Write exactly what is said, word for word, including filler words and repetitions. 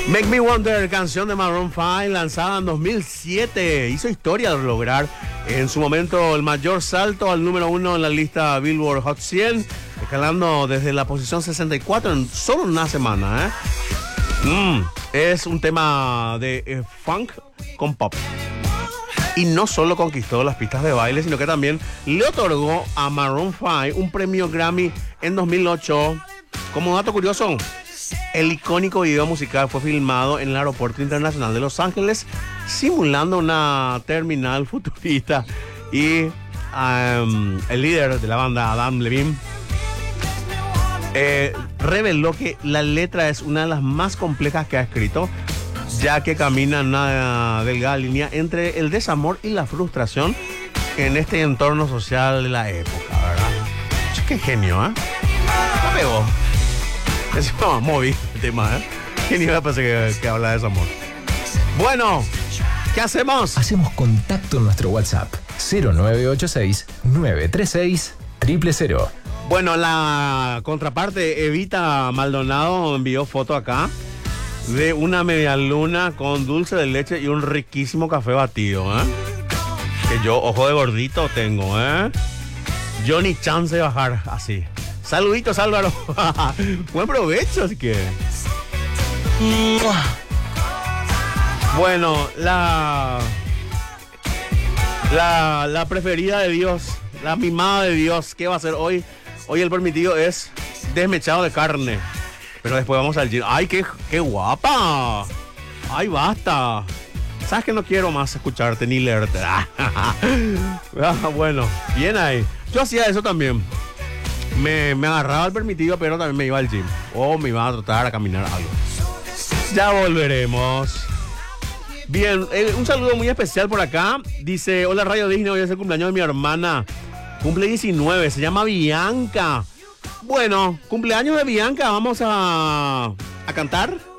Make Me Wonder, canción de Maroon cinco, lanzada en dos mil siete. Hizo historia al lograr en su momento el mayor salto al número uno en la lista Billboard Hot cien, escalando desde la posición sesenta y cuatro en solo una semana. ¿eh? Mm, es un tema de eh, funk con pop. Y no solo conquistó las pistas de baile, sino que también le otorgó a Maroon cinco un premio Grammy en dos mil ocho. Como dato curioso, el icónico video musical fue filmado en el Aeropuerto Internacional de Los Ángeles, simulando una terminal futurista. Y um, el líder de la banda, Adam Levine, eh, reveló que la letra es una de las más complejas que ha escrito, ya que camina en una delgada línea entre el desamor y la frustración en este entorno social de la época, ¿verdad? Qué genio, ¿eh? La pegó. Es móvil el tema, ¿eh? ¿Quién iba a pensar que, que habla de desamor? Bueno, ¿qué hacemos? Hacemos contacto en nuestro WhatsApp cero nueve ocho seis, nueve tres seis, cero cero cero. Bueno, la contraparte, Evita Maldonado, envió foto acá de una media luna con dulce de leche y un riquísimo café batido, ¿eh? Que yo, ojo de gordito, tengo, ¿eh? Yo ni chance de bajar así. Saluditos, Álvaro. Buen provecho, así que. Bueno, la, la la preferida de Dios, la mimada de Dios, ¿qué va a hacer hoy? Hoy el permitido es desmechado de carne. Pero después vamos al gym. ¡Ay, qué, qué guapa! ¡Ay, basta! ¿Sabes que no quiero más escucharte ni leerte? Ah, bueno, bien ahí. Yo hacía eso también. Me, me agarraba el permitido, pero también me iba al gym. O me iba a tratar a caminar algo. Ya volveremos. Bien, eh, un saludo muy especial por acá. Dice, hola Radio Disney, hoy es el cumpleaños de mi hermana. Cumple diecinueve, se llama Bianca. Bueno, cumpleaños de Bianca, vamos a, a cantar.